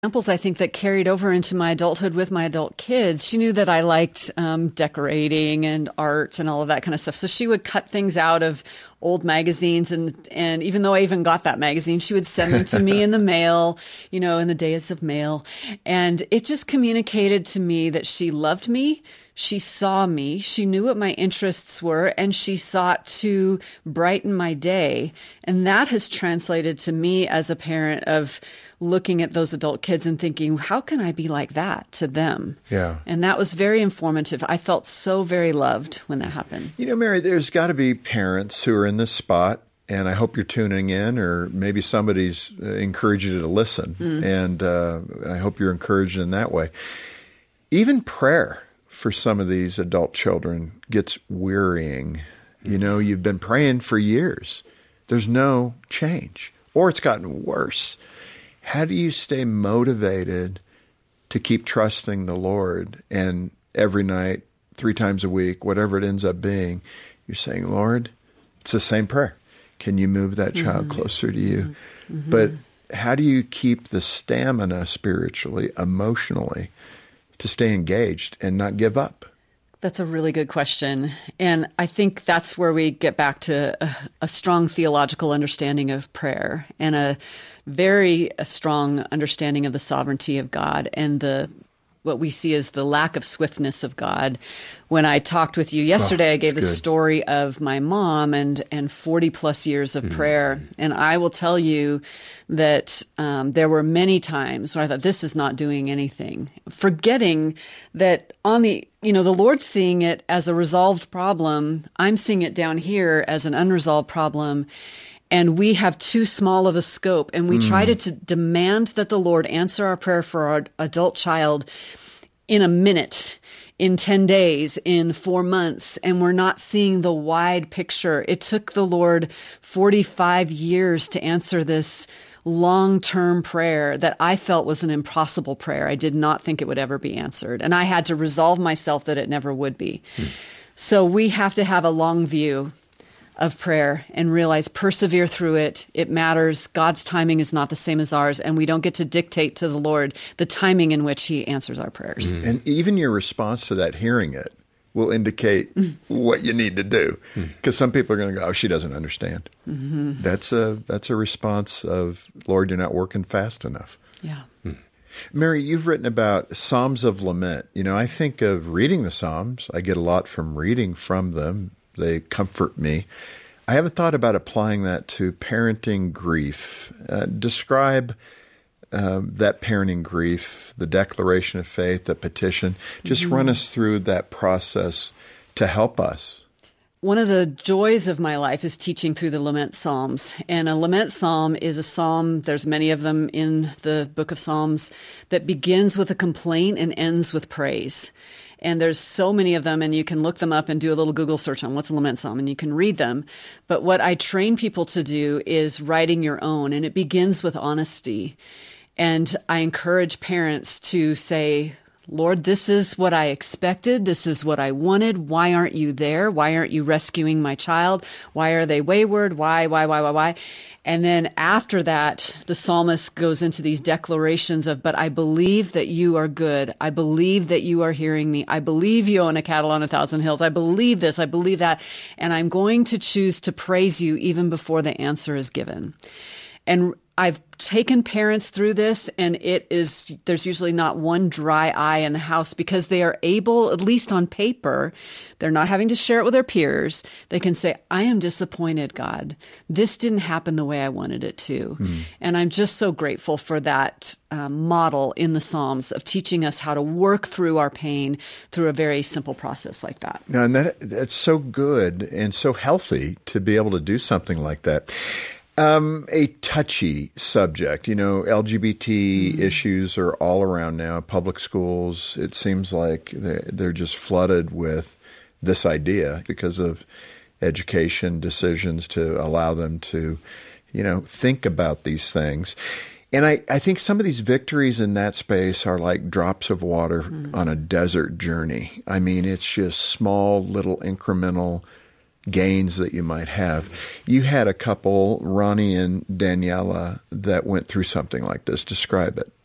examples, I think, that carried over into my adulthood with my adult kids. She knew that I liked decorating and art and all of that kind of stuff. So she would cut things out of old magazines. And even though I even got that magazine, she would send them to me in the mail, in the days of mail. And it just communicated to me that she loved me. She saw me, she knew what my interests were, and she sought to brighten my day. And that has translated to me as a parent of looking at those adult kids and thinking, how can I be like that to them? Yeah. And that was very informative. I felt so very loved when that happened. Mary, there's got to be parents who are in this spot, and I hope you're tuning in, or maybe somebody's encouraged you to listen. And I hope you're encouraged in that way. Even prayer for some of these adult children gets wearying. You've been praying for years. There's no change, or it's gotten worse. How do you stay motivated to keep trusting the Lord? And every night, 3 times a week, whatever it ends up being, you're saying, Lord, it's the same prayer. Can you move that child closer to you? But how do you keep the stamina spiritually, emotionally, to stay engaged and not give up? That's a really good question. And I think that's where we get back to a strong theological understanding of prayer and a very strong understanding of the sovereignty of God and what we see as the lack of swiftness of God. When I talked with you yesterday, I gave the story of my mom and 40 plus years of prayer. And I will tell you that there were many times where I thought, this is not doing anything, forgetting that the Lord's seeing it as a resolved problem. I'm seeing it down here as an unresolved problem. And we have too small of a scope. And we try to demand that the Lord answer our prayer for our adult child in a minute, in 10 days, in 4 months. And we're not seeing the wide picture. It took the Lord 45 years to answer this long-term prayer that I felt was an impossible prayer. I did not think it would ever be answered. And I had to resolve myself that it never would be. So we have to have a long view of prayer and realize, persevere through it. It matters. God's timing is not the same as ours, and we don't get to dictate to the Lord the timing in which he answers our prayers. And even your response to that, hearing it, will indicate what you need to do. Because some people are going to go, oh, she doesn't understand. That's a response of, Lord, you're not working fast enough. Yeah. Mary, you've written about Psalms of Lament. I think of reading the Psalms. I get a lot from reading from them. They comfort me. I haven't thought about applying that to parenting grief. Describe that parenting grief, the declaration of faith, the petition. Just run us through that process to help us. One of the joys of my life is teaching through the lament psalms. And a lament psalm is a psalm, there's many of them in the book of Psalms, that begins with a complaint and ends with praise. And there's so many of them, and you can look them up and do a little Google search on what's a lament psalm, and you can read them. But what I train people to do is writing your own, and it begins with honesty. And I encourage parents to say, Lord, this is what I expected. This is what I wanted. Why aren't you there? Why aren't you rescuing my child? Why are they wayward? Why? And then after that, the psalmist goes into these declarations of, but I believe that you are good. I believe that you are hearing me. I believe you own a cattle on 1,000 hills. I believe this. I believe that. And I'm going to choose to praise you even before the answer is given. And I've taken parents through this, and there's usually not one dry eye in the house because they are able, at least on paper, they're not having to share it with their peers. They can say, I am disappointed, God. This didn't happen the way I wanted it to. And I'm just so grateful for that model in the Psalms of teaching us how to work through our pain through a very simple process like that. No, and that's so good and so healthy to be able to do something like that. A touchy subject, LGBT issues are all around now. Public schools, it seems like they're just flooded with this idea because of education decisions to allow them to, think about these things. And I think some of these victories in that space are like drops of water on a desert journey. I mean, it's just small, little incremental gains that you might have. You had a couple, Ronnie and Daniela, that went through something like this. Describe it.